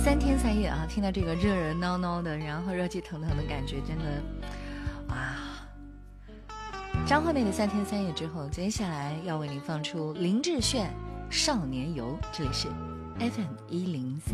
3天3夜啊，听到这个热热闹闹的，然后热气腾腾的感觉，真的啊！张惠妹的3天3夜之后，接下来要为你放出林志炫《少年游》，这里是 FM103。